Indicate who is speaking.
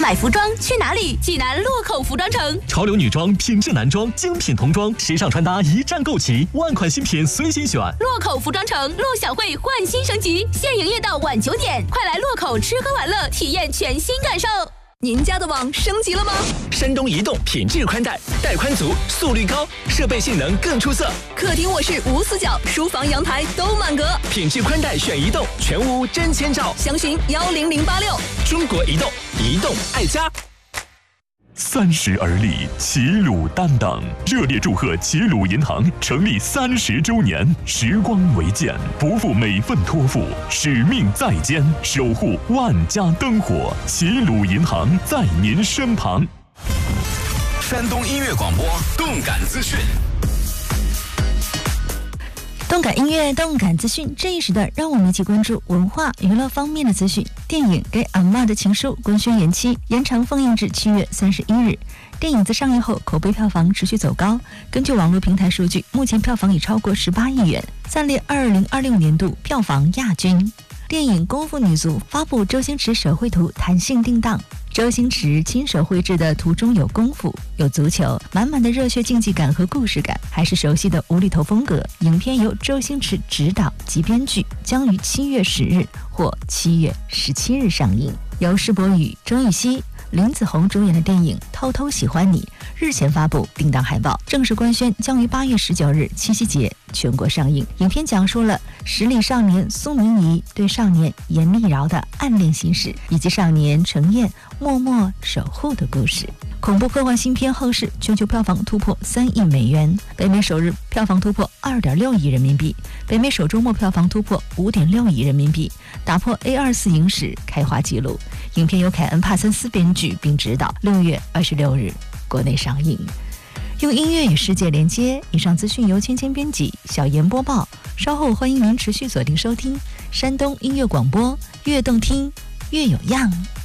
Speaker 1: 买服装去哪里？济南洛口服装城。
Speaker 2: 潮流女装、品质男装、精品童装，时尚穿搭一站购齐，万款新品随心选。
Speaker 1: 洛口服装城陆小慧焕新升级，现营业到晚9点，快来洛口吃喝玩乐，体验全新感受。您家的网升级了吗？
Speaker 3: 山东移动品质宽带，带宽足，速率高，设备性能更出色。
Speaker 1: 客厅卧室无死角，书房阳台都满格。
Speaker 3: 品质宽带选移动，全屋真千兆。
Speaker 1: 详询10086。
Speaker 3: 中国移动，移动爱家。
Speaker 4: 30而立，齐鲁担当，热烈祝贺齐鲁银行成立30周年！时光为鉴，不负每份托付，使命在肩，守护万家灯火。齐鲁银行在您身旁。
Speaker 5: 山东音乐广播，动感资讯。
Speaker 6: 动感音乐，动感资讯，这一时段让我们一起关注文化娱乐方面的资讯。电影《给阿嬷的情书》官宣延期，延长放映至7月31日。电影自上映后，口碑票房持续走高。根据网络平台数据，目前票房已超过18亿元，暂列2026年度票房亚军。电影《功夫女足》发布周星驰手绘图，弹性定档。周星驰亲手绘制的图中有功夫，有足球，满满的热血竞技感和故事感，还是熟悉的无厘头风格。影片由周星驰执导及编剧，将于7月10日或7月17日上映。由施柏宇、钟宇曦、林子宏主演的电影《偷偷喜欢你》日前发布定档海报，正式官宣将于8月19日七夕节全国上映。影片讲述了十里少年苏明仪对少年严立饶的暗恋心事，以及少年程砚默默守护的故事。恐怖科幻新片后世全球票房突破3亿美元，北美首日票房突破2.6亿人民币，北美首周末票房突破5.6亿人民币，打破 A24 影史开画纪录。影片由凯恩·帕森斯编剧并执导，6月26日国内上映。用音乐与世界连接，以上资讯由芊芊编辑，小妍播报。稍后欢迎您持续锁定收听山东音乐广播，越动听越有样。